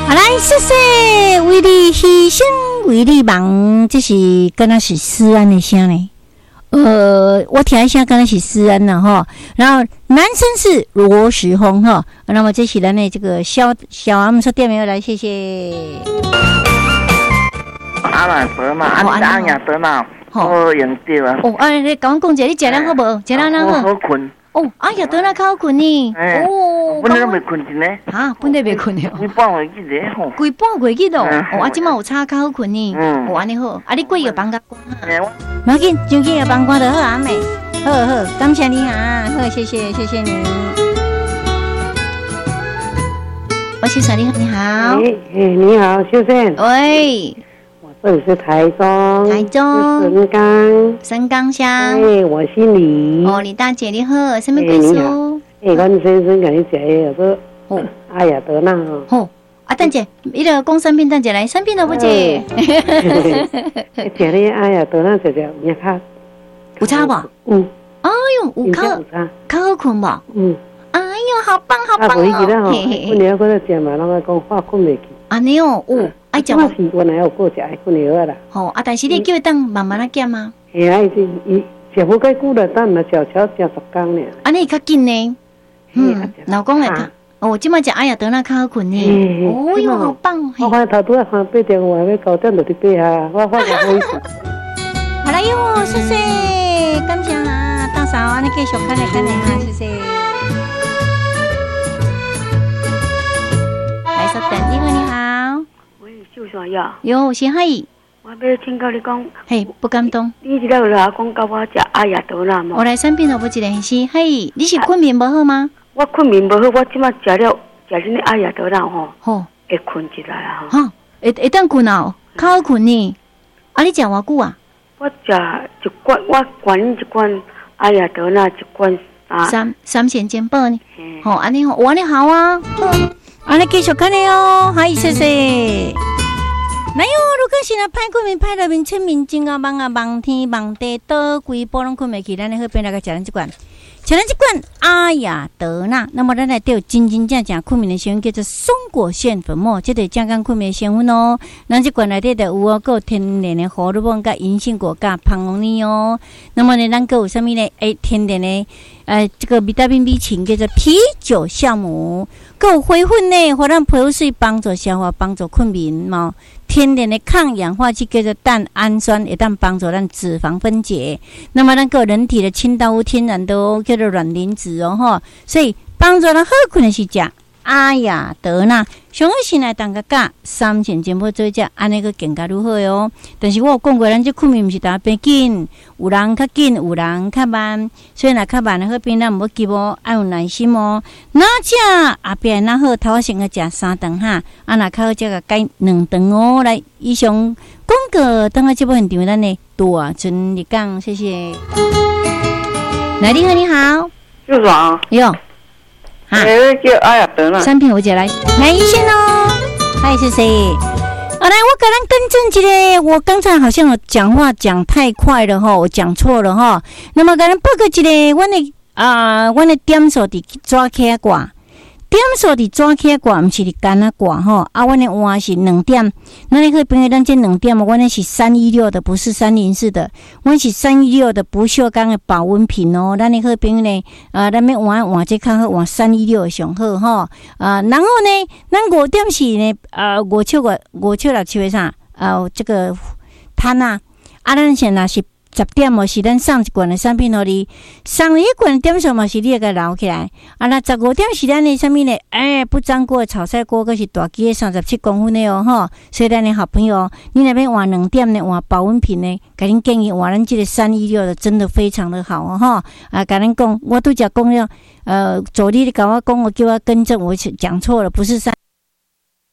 好来，谢谢为你牺牲，为你忙，这是跟他是思安的声呢。我听一下，刚才是思安了哈。然后男生是罗时峰哈。那么这是咱的这个小阿姆说店没有来，谢谢。 阿拉伯嘛，阿亚德嘛，我用掉啊。 哦，你讲一下，你食了好无？食了哪好？ 好困。 哦，阿亚德那较好困呢。 哦，本来都未困着呢。 啊，本来未困呢。 规半月去咧吼。 规半月去咯。哦，即马有差较好困呢。哦，安尼好。啊，你过个放假关哈。不要紧，就去个放假就好啊，妹。好，感谢你啊，好，谢谢你。我先生你好。 你好，先生。 喂。 这里是台中神冈乡。我姓李。 哦，李大姐你好，什么贵属？ 我先生跟你讲那个阿亚德纳哦。啊，蛋姐，你个讲产品，蛋姐来，产品都不接。 这里阿亚德纳有差， 有差不？哎呦，有较好困不？哎呦，好棒哦！ 我你要过来吃嘛，那个讲话困没去。 安尼哦，爱食。 我习惯了，要过食爱困了啦。 好啊，但是你叫伊等慢慢来减吗？ 系啊，伊食不该久了，等嘛悄悄食10天呢。 安尼较紧呢。老公会他，我今麦食哎呀，等那较好困呢。哦哟，好棒！ 我看头拄看8点，我要9点就去爬下，我发觉好意思。 好啦哟，谢谢，感谢啊，大嫂，安尼继续看来哈，谢谢。来，稍等，你好，你好。 喂，秀啥呀？ 哟，是嗨。 我要请教你讲。 嘿，不敢动。 你一个老公教我食阿亚德纳吗？ 我来产品都不一个是嘿，你是困眠不好吗？ 我困眠不好，我即马食你阿亚德纳吼，会困起来啊。 哈，会当困哦，较好困呢。啊，你食偌久啊？ 我食一罐，我灌一罐阿亚德纳，一罐三线肩膀呢。吼，安尼好，安尼好啊。安尼继续看你哦，嗨，谢谢。来哟！如果是那歹困眠、歹入眠、出面睛啊、梦啊、梦天、梦地，倒规波拢困袂去，咱来好边来个食咱这罐，吃咱这罐阿亚德纳。那么咱来对真正困眠的成分叫做松果腺粉末，这个健康困眠的成分哦。咱这罐内底就有哦，有天然的荷尔蒙、甲银杏果、甲胖红泥哦。那么呢，咱个有啥物呢？天然的这个维他命 B 群叫做啤酒酵母，有灰粉呢，互咱皮肤水帮助消化、帮助困眠嘛。天然的抗氧化剂叫做蛋氨酸，会当帮助咱脂肪分解。那么咱个人体的清道夫天然的叫做卵磷脂哦吼，所以帮助咱好困的是食阿亚德纳。上好先来当个价3钱钱要做只，安尼个更加如何哦？但是我有讲过，咱这困眠毋是大变紧，有人较紧，有人较慢，所以若较慢的好边咱毋要急哦，要有耐心哦。哪只后壁哪好，头先个食3顿哈，啊若较好则个改2顿哦。来，以上广告等下节目现场咱的大春日讲，谢谢。来，你好，你好， 是吧？ 哟。 叫阿亚德纳。 产品我姐来医生哦，嗨，谢谢。好，来，我给咱更正一个，我刚才好像有讲话讲太快了哈，我讲错了哈。那么给咱报告一个，阮的点数伫抓起挂。点数伫抓起挂，毋是伫干那挂吼。啊，阮的换是2点，那你可以朋友咱这2点嘛，阮的是316的，不是304的，阮是316的不锈钢的保温瓶哦。咱你可以朋友呢，咱要换这较好，换316的上好吼。然后呢，咱5点是呢，5七6七的啥？这个摊啊，咱现在是10点哦，是咱送一罐的产品互你，送一罐点数嘛是你个留起来。那15点是咱的啥物呢？不粘锅的炒菜锅，佫是大机的37公分的哦吼。所以咱的好朋友，你那边换2点呢，换保温瓶呢，甲恁建议换咱这个316的，真的非常的好哦吼。甲恁讲，我都讲了，助理甲我讲，我叫我更正，我讲错了，不是3。